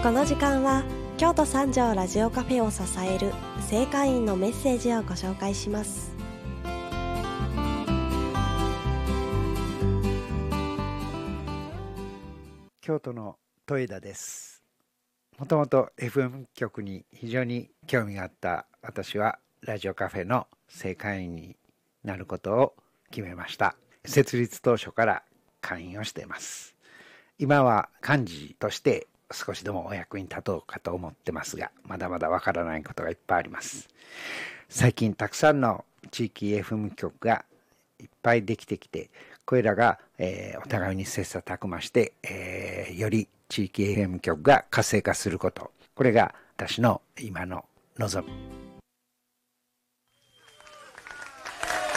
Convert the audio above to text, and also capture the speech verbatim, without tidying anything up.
この時間は京都三条ラジオカフェを支える正会員のメッセージをご紹介します。 京都の戸枝です。もともと エフエム 局に非常に興味があった私はラジオカフェの正会員になることを決めました。設立当初から会員をしています。今は幹事として少しでもお役に立とうかと思ってますが、まだまだわからないことがいっぱいあります。最近たくさんの地域 エフエム 局がいっぱいできてきて、これらが、えー、お互いに切磋琢磨して、えー、より地域 エフエム 局が活性化すること、これが私の今の望み